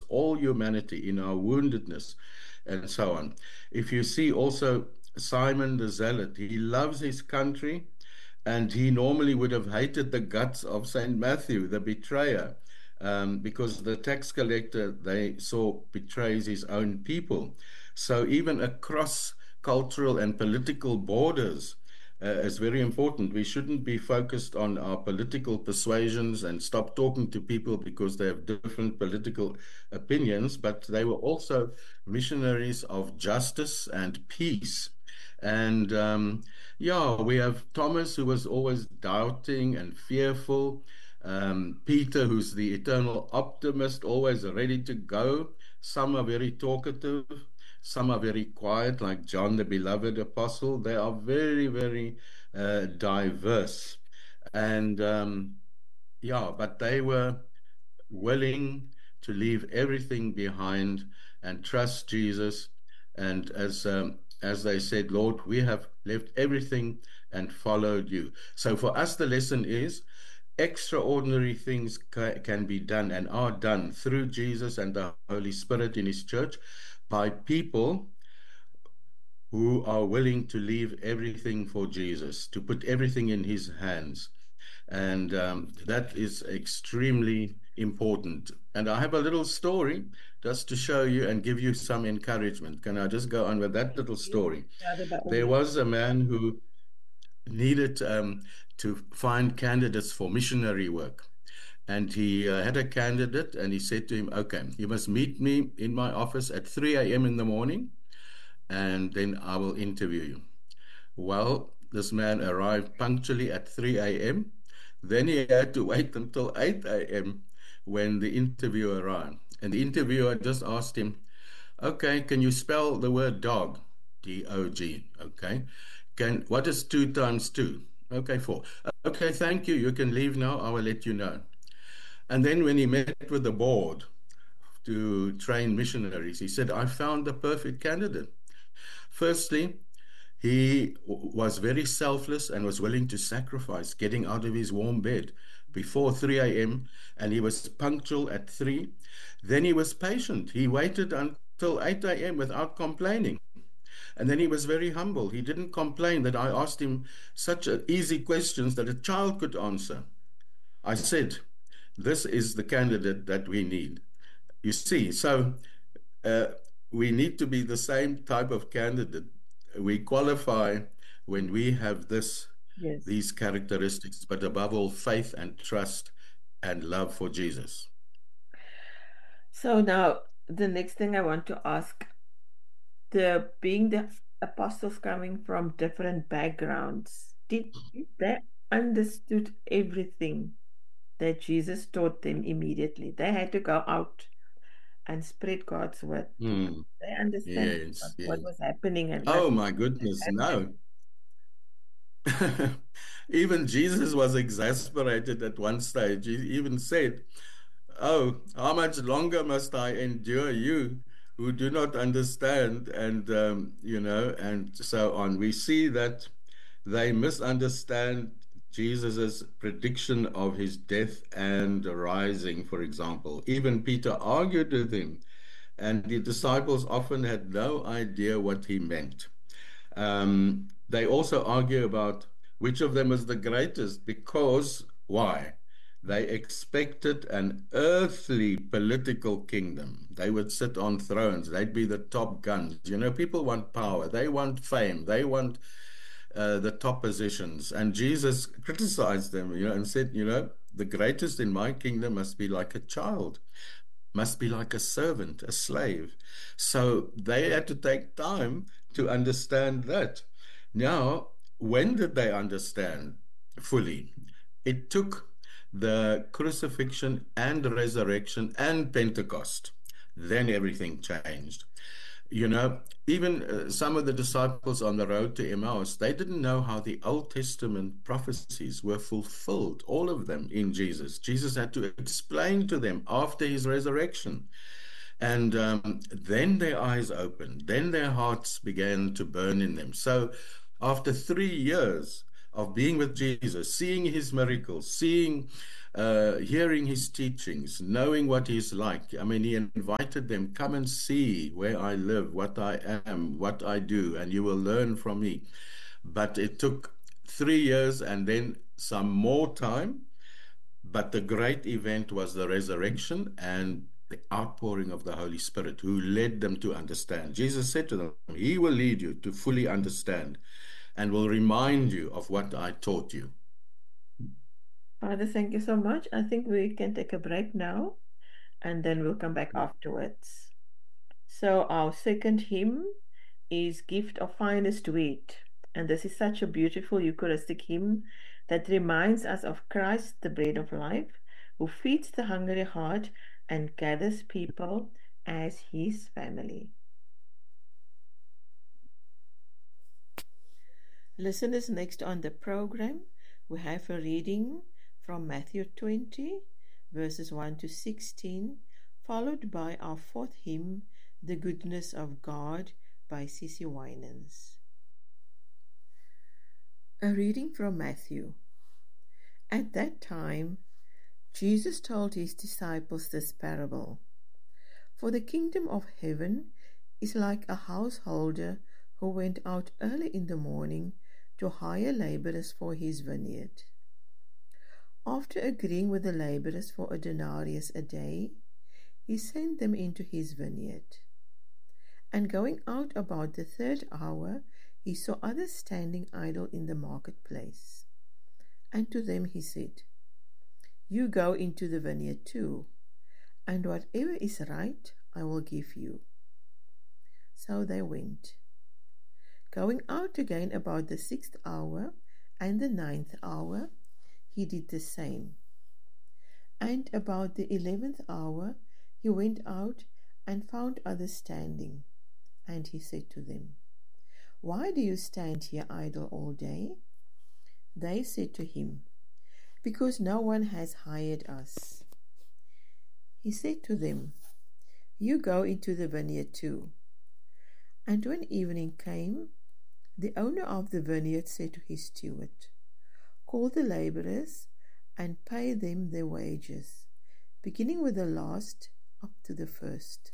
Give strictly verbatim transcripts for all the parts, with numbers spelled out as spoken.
all humanity in our woundedness and so on. If you see also Simon the Zealot, he loves his country, and he normally would have hated the guts of Saint Matthew, the betrayer, um, because the tax collector they saw betrays his own people. So even across cultural and political borders uh, is very important. We shouldn't be focused on our political persuasions and stop talking to people because they have different political opinions, but they were also missionaries of justice and peace. And um, yeah, we have Thomas, who was always doubting and fearful. Um, Peter, who's the eternal optimist, always ready to go. Some are very talkative, some are very quiet, like John, the beloved apostle. They are very, very uh, diverse. And um, yeah, but they were willing to leave everything behind and trust Jesus. And as um, as they said, Lord, we have left everything and followed you. So for us, the lesson is extraordinary things ca- can be done and are done through Jesus and the Holy Spirit in His church by people who are willing to leave everything for Jesus, to put everything in His hands. And um, that is extremely important. And I have a little story just to show you and give you some encouragement. Can I just go on with that little story? Rather by all There means. was a man who needed um, to find candidates for missionary work. And he uh, had a candidate, and he said to him, okay, you must meet me in my office at three a m in the morning, and then I will interview you. Well, this man arrived punctually at three a m. Then he had to wait until eight a m when the interviewer arrived. And the interviewer just asked him, okay, can you spell the word dog? D O G. Okay. Can, what is two times two? Okay, four. Okay, thank you. You can leave now. I will let you know. And then when he met with the board to train missionaries, he said, I found the perfect candidate. Firstly, he was very selfless and was willing to sacrifice getting out of his warm bed before three a m, and he was punctual at three. Then he was patient. He waited until eight a m without complaining. And then he was very humble. He didn't complain that I asked him such easy questions that a child could answer. I said, this is the candidate that we need. You see, so uh, we need to be the same type of candidate. We qualify when we have this, Yes. these characteristics, but above all, faith and trust and love for Jesus. So now the next thing I want to ask, the being the apostles coming from different backgrounds, did they understood everything that Jesus taught them immediately? They had to go out and spread God's word. Hmm. They understand what, Yes, what yes. was happening and what Oh my had goodness, happened. no. Even Jesus was exasperated at one stage. He even said, oh, how much longer must I endure you who do not understand? And, um, you know, and so on. We see that they misunderstand Jesus's prediction of his death and rising, for example. Even Peter argued with him, and the disciples often had no idea what he meant. Um, they also argue about which of them is the greatest because why? They expected an earthly political kingdom. They would sit on thrones. They'd be the top guns. You know, people want power. They want fame. They want uh, the top positions. And Jesus criticized them, you know, and said, you know, the greatest in my kingdom must be like a child, must be like a servant, a slave. So they had to take time to understand that. Now, when did they understand fully? It took the crucifixion and resurrection and Pentecost. Then everything changed. You know, even uh, some of the disciples on the road to Emmaus, they didn't know how the Old Testament prophecies were fulfilled, all of them in Jesus. Jesus had to explain to them after his resurrection. And um, then their eyes opened, then their hearts began to burn in them. So after three years, of being with Jesus, seeing his miracles, seeing, uh, hearing his teachings, knowing what he's like. I mean, he invited them, come and see where I live, what I am, what I do, and you will learn from me. But it took three years and then some more time. But the great event was the resurrection and the outpouring of the Holy Spirit, who led them to understand. Jesus said to them, he will lead you to fully understand and will remind you of what I taught you. Father, thank you so much. I think we can take a break now and then we'll come back afterwards. So our second hymn is Gift of Finest Wheat. And this is such a beautiful Eucharistic hymn that reminds us of Christ, the bread of life, who feeds the hungry heart and gathers people as his family. Listeners, next on the program, we have a reading from Matthew twenty, verses one to sixteen, followed by our fourth hymn, The Goodness of God, by Sissy Winans. A reading from Matthew. At that time, Jesus told his disciples this parable. For the kingdom of heaven is like a householder who went out early in the morning to hire laborers for his vineyard. After agreeing with the laborers for a denarius a day, he sent them into his vineyard. And going out about the third hour, he saw others standing idle in the marketplace. And to them he said, You go into the vineyard too, and whatever is right I will give you. So they went. Going out again about the sixth hour and the ninth hour, he did the same. And about the eleventh hour he went out and found others standing. And he said to them, Why do you stand here idle all day? They said to him, Because no one has hired us. He said to them, You go into the vineyard too. And when evening came, the owner of the vineyard said to his steward, Call the laborers and pay them their wages, beginning with the last up to the first.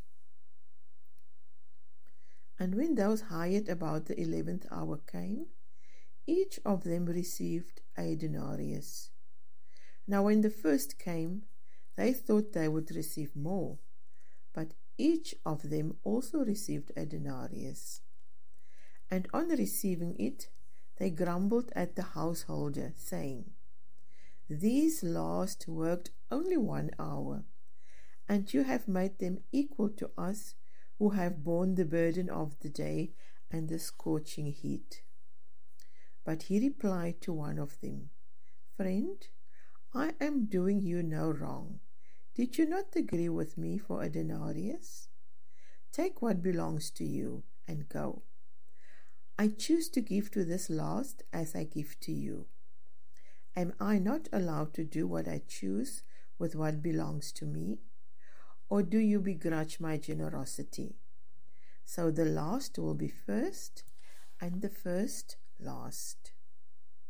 And when those hired about the eleventh hour came, each of them received a denarius. Now when the first came, they thought they would receive more, but each of them also received a denarius. And on receiving it, they grumbled at the householder, saying, These last worked only one hour, and you have made them equal to us who have borne the burden of the day and the scorching heat. But he replied to one of them, Friend, I am doing you no wrong. Did you not agree with me for a denarius? Take what belongs to you and go. I choose to give to this last as I give to you. Am I not allowed to do what I choose with what belongs to me? Or do you begrudge my generosity? So the last will be first, and the first last.